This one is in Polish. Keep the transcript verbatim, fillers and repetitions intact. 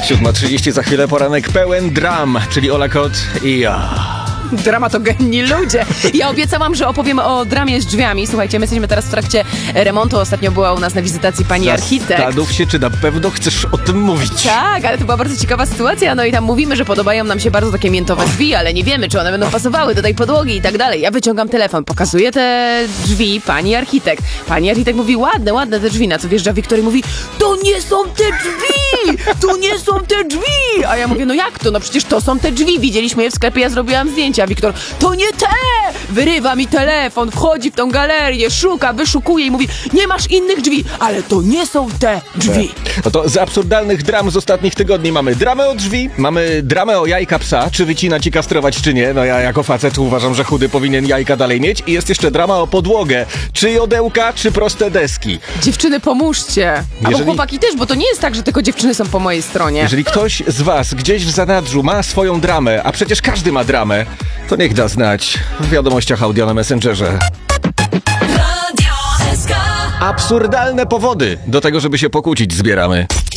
siódma trzydzieści, za chwilę poranek pełen dram, czyli Ola Kot i ja. Dramatogenni ludzie. Ja obiecałam, że opowiemy o dramie z drzwiami. Słuchajcie, my jesteśmy teraz w trakcie remontu. Ostatnio była u nas na wizytacji pani architekt. Zastanów się, czy na pewno chcesz o tym mówić. Tak, ale to była bardzo ciekawa sytuacja. No i tam mówimy, że podobają nam się bardzo takie miętowe drzwi, ale nie wiemy, czy one będą pasowały do tej podłogi i tak dalej. Ja wyciągam telefon, pokazuję te drzwi pani architekt. Pani architekt mówi, ładne, ładne te drzwi. Na co wjeżdża Wiktor i mówi, to nie są te drzwi! To nie są te drzwi! A ja mówię, no jak to? No przecież to są te drzwi. Widzieliśmy je w sklepie, ja zrobiłam zdjęcia. A Wiktor, to nie te! Wyrywa mi telefon, wchodzi w tą galerię, szuka, wyszukuje i mówi, nie masz innych drzwi, ale to nie są te drzwi. No to z absurdalnych dram z ostatnich tygodni mamy dramę o drzwi, mamy dramę o jajka psa, czy wycinać i kastrować, czy nie. No ja jako facet uważam, że chudy powinien jajka dalej mieć. I jest jeszcze drama o podłogę, czy jodełka, czy proste deski. Dziewczyny, pomóżcie. Albo Jeżeli... chłopaki też, bo to nie jest tak, że tylko dziewczyny są po mojej stronie. Jeżeli ktoś z was gdzieś w zanadrzu ma swoją dramę, a przecież każdy ma dramę, to niech da znać w wiadomościach audio na Messengerze. Absurdalne powody do tego, żeby się pokłócić, zbieramy.